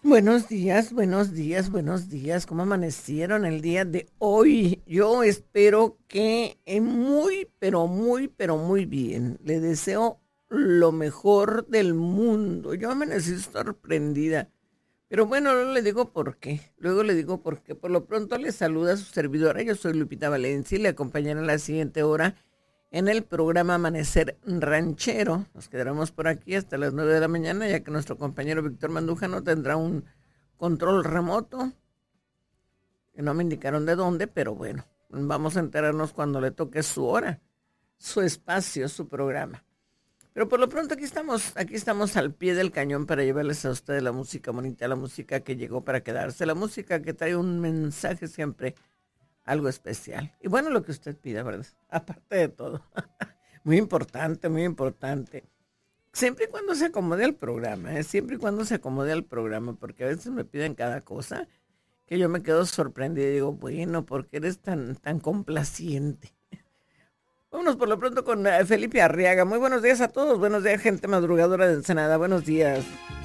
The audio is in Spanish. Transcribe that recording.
Buenos días, buenos días, buenos días. ¿Cómo amanecieron el día de hoy? Yo espero que muy bien. Le deseo lo mejor del mundo. Yo amanecí sorprendida. Pero bueno, luego le digo por qué. Luego le digo por qué. Por lo pronto le saluda a su servidora. Yo soy Lupita Valencia y le acompañaré en la siguiente hora en el programa Amanecer Ranchero. Nos quedaremos por aquí hasta las 9 de la mañana, ya que nuestro compañero Víctor Mandujano tendrá un control remoto, que no me indicaron de dónde, pero bueno, vamos a enterarnos cuando le toque su hora, su espacio, su programa. Pero por lo pronto aquí estamos al pie del cañón para llevarles a ustedes la música bonita, la música que llegó para quedarse, la música que trae un mensaje siempre algo especial. Y bueno, lo que usted pida, ¿verdad? Aparte de todo. Muy importante, muy importante. Siempre y cuando se acomode al programa, ¿eh? Siempre y cuando se acomode al programa, porque a veces me piden cada cosa que yo me quedo sorprendida y digo, bueno, ¿por qué eres tan complaciente? Vámonos por lo pronto con Felipe Arriaga. Muy buenos días a todos, buenos días, gente madrugadora de Ensenada, buenos días.